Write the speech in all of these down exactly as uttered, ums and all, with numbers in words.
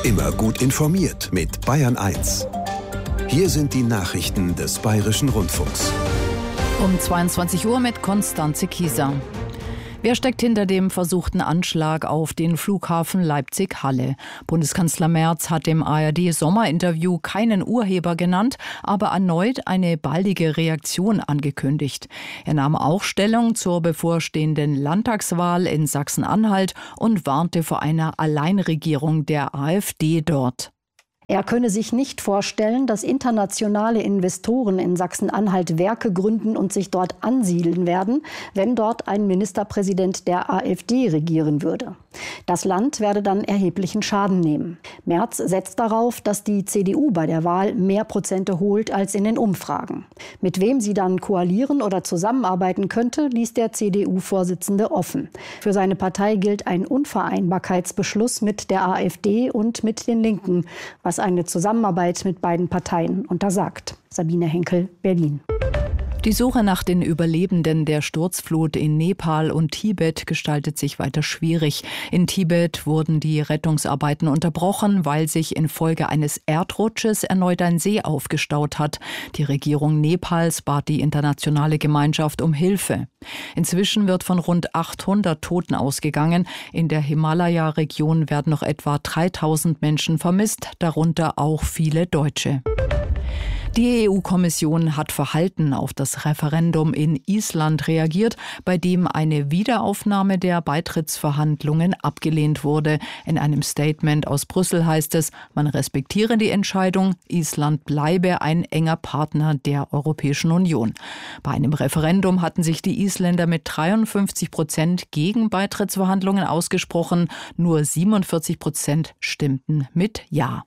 Immer gut informiert mit Bayern eins. Hier sind die Nachrichten des Bayerischen Rundfunks. Um zweiundzwanzig Uhr mit Konstanze Kieser. Wer steckt hinter dem versuchten Anschlag auf den Flughafen Leipzig-Halle? Bundeskanzler Merz hat im A R D-Sommerinterview keinen Urheber genannt, aber erneut eine baldige Reaktion angekündigt. Er nahm auch Stellung zur bevorstehenden Landtagswahl in Sachsen-Anhalt und warnte vor einer Alleinregierung der AfD dort. Er könne sich nicht vorstellen, dass internationale Investoren in Sachsen-Anhalt Werke gründen und sich dort ansiedeln werden, wenn dort ein Ministerpräsident der AfD regieren würde. Das Land werde dann erheblichen Schaden nehmen. Merz setzt darauf, dass die C D U bei der Wahl mehr Prozente holt als in den Umfragen. Mit wem sie dann koalieren oder zusammenarbeiten könnte, ließ der C D U-Vorsitzende offen. Für seine Partei gilt ein Unvereinbarkeitsbeschluss mit der AfD und mit den Linken, was eine Zusammenarbeit mit beiden Parteien untersagt. Sabine Henkel, Berlin. Die Suche nach den Überlebenden der Sturzflut in Nepal und Tibet gestaltet sich weiter schwierig. In Tibet wurden die Rettungsarbeiten unterbrochen, weil sich infolge eines Erdrutsches erneut ein See aufgestaut hat. Die Regierung Nepals bat die internationale Gemeinschaft um Hilfe. Inzwischen wird von rund achthundert Toten ausgegangen. In der Himalaya-Region werden noch etwa dreitausend Menschen vermisst, darunter auch viele Deutsche. Die E U-Kommission hat verhalten auf das Referendum in Island reagiert, bei dem eine Wiederaufnahme der Beitrittsverhandlungen abgelehnt wurde. In einem Statement aus Brüssel heißt es, man respektiere die Entscheidung, Island bleibe ein enger Partner der Europäischen Union. Bei einem Referendum hatten sich die Isländer mit dreiundfünfzig Prozent gegen Beitrittsverhandlungen ausgesprochen, nur siebenundvierzig Prozent stimmten mit Ja.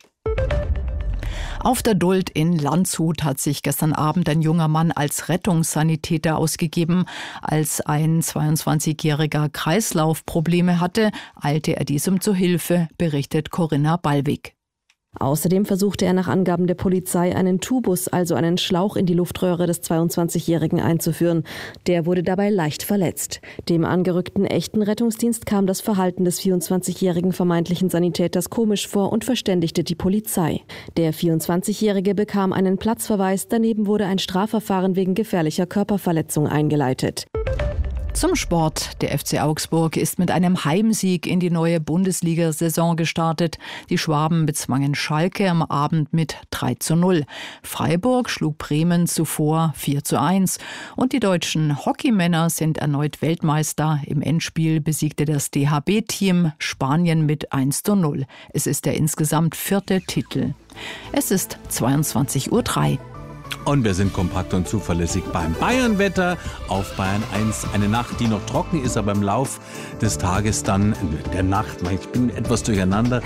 Auf der Duld in Landshut hat sich gestern Abend ein junger Mann als Rettungssanitäter ausgegeben. Als ein zweiundzwanzigjähriger Kreislaufprobleme hatte, eilte er diesem zu Hilfe, berichtet Corinna Ballwig. Außerdem versuchte er nach Angaben der Polizei einen Tubus, also einen Schlauch in die Luftröhre des zweiundzwanzigjährigen einzuführen. Der wurde dabei leicht verletzt. Dem angerückten echten Rettungsdienst kam das Verhalten des vierundzwanzigjährigen vermeintlichen Sanitäters komisch vor und verständigte die Polizei. Der vierundzwanzigjährige bekam einen Platzverweis, daneben wurde ein Strafverfahren wegen gefährlicher Körperverletzung eingeleitet. Zum Sport. Der F C Augsburg ist mit einem Heimsieg in die neue Bundesliga-Saison gestartet. Die Schwaben bezwangen Schalke am Abend mit drei zu null. Freiburg schlug Bremen zuvor vier zu eins. Und die deutschen Hockeymänner sind erneut Weltmeister. Im Endspiel besiegte das D H B-Team Spanien mit eins zu null. Es ist der insgesamt vierte Titel. Es ist zweiundzwanzig Uhr drei. Und wir sind kompakt und zuverlässig beim Bayernwetter auf Bayern eins. Eine Nacht, die noch trocken ist, aber im Lauf des Tages dann, der Nacht, ich bin etwas durcheinander,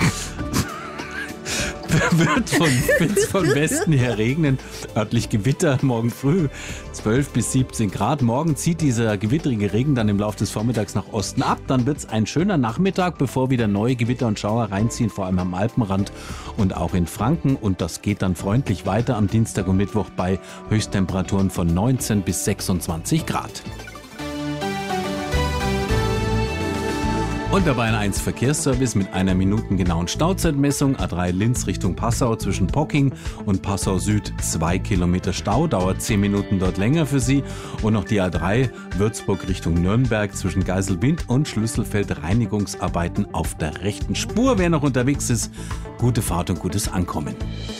wird von, von Westen her regnen. Örtlich Gewitter morgen früh zwölf bis siebzehn Grad. Morgen zieht dieser gewitterige Regen dann im Laufe des Vormittags nach Osten ab. Dann wird es ein schöner Nachmittag, bevor wieder neue Gewitter und Schauer reinziehen, vor allem am Alpenrand und auch in Franken. Und das geht dann freundlich weiter am Dienstag und Mittwoch bei Höchsttemperaturen von neunzehn bis sechsundzwanzig Grad. Und der Bayern eins Verkehrsservice mit einer minutengenauen Stauzeitmessung. A drei Linz Richtung Passau zwischen Pocking und Passau Süd zwei Kilometer Stau. Dauert zehn Minuten dort länger für Sie. Und noch die A drei Würzburg Richtung Nürnberg zwischen Geiselwind und Schlüsselfeld Reinigungsarbeiten auf der rechten Spur. Wer noch unterwegs ist, gute Fahrt und gutes Ankommen.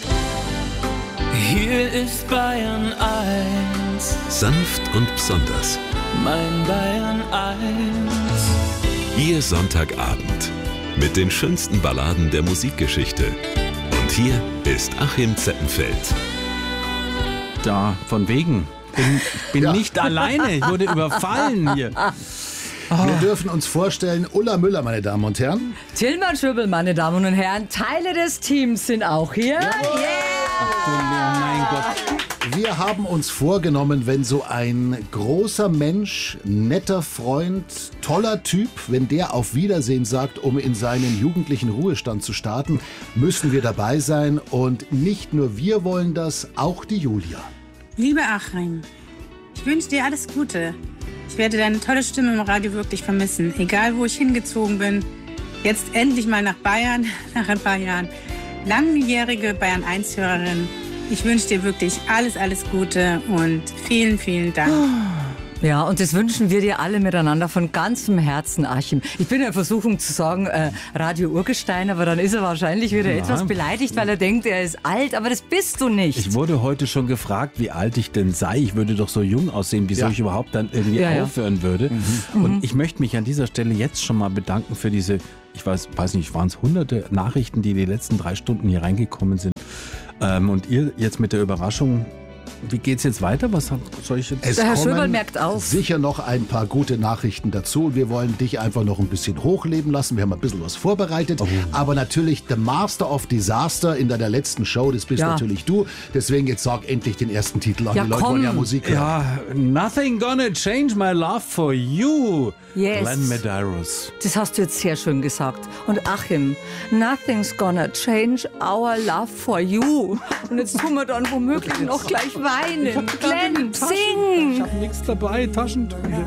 Hier ist Bayern eins. Sanft und besonders. Mein Bayern eins. Ihr Sonntagabend mit den schönsten Balladen der Musikgeschichte. Und hier ist Achim Zeppenfeld. Da, von wegen. Bin, bin ja. nicht alleine. Ich wurde überfallen hier. Oh. Wir dürfen uns vorstellen, Ulla Müller, meine Damen und Herren. Tilman Schöbel, meine Damen und Herren. Teile des Teams sind auch hier. Yeah. Ach du, mein Gott. Wir haben uns vorgenommen, wenn so ein großer Mensch, netter Freund, toller Typ, wenn der auf Wiedersehen sagt, um in seinen jugendlichen Ruhestand zu starten, müssen wir dabei sein. Und nicht nur wir wollen das, auch die Julia. Liebe Achim, ich wünsche dir alles Gute. Ich werde deine tolle Stimme im Radio wirklich vermissen, egal wo ich hingezogen bin. jetzt endlich mal nach Bayern, nach ein paar Jahren. Langjährige Bayern eins Hörerin. Ich wünsche dir wirklich alles, alles Gute und vielen, vielen Dank. Ja, und das wünschen wir dir alle miteinander von ganzem Herzen, Achim. Ich bin in Versuchung zu sagen, äh, Radio Urgestein, aber dann ist er wahrscheinlich wieder ja. etwas beleidigt, weil er denkt, er ist alt, aber das bist du nicht. Ich wurde heute schon gefragt, wie alt ich denn sei. Ich würde doch so jung aussehen, wieso ja. ich überhaupt dann irgendwie ja, aufhören ja. würde. Mhm. Und mhm. ich möchte mich an dieser Stelle jetzt schon mal bedanken für diese, ich weiß, weiß nicht, waren es hunderte Nachrichten, die die letzten drei Stunden hier reingekommen sind. Ähm, und ihr jetzt mit der Überraschung, wie geht's jetzt weiter? Was soll ich jetzt? Es Der Herr kommen Schöberl merkt auf. Sicher noch ein paar gute Nachrichten dazu. Wir wollen dich einfach noch ein bisschen hochleben lassen. Wir haben ein bisschen was vorbereitet. Oh. Aber natürlich the Master of Disaster in deiner letzten Show, das bist ja. natürlich du. Deswegen jetzt sag endlich den ersten Titel an. Ja, die Leute komm. wollen ja Musik hören. Ja, Nothing Gonna Change My Love for You. Yes. Glenn Medeiros. Das hast du jetzt sehr schön gesagt. Und Achim, Nothing's gonna change our love for you. Und jetzt tun wir dann womöglich noch gleich weinen. Glenn, sing! Ich hab nichts dabei, Taschentücher.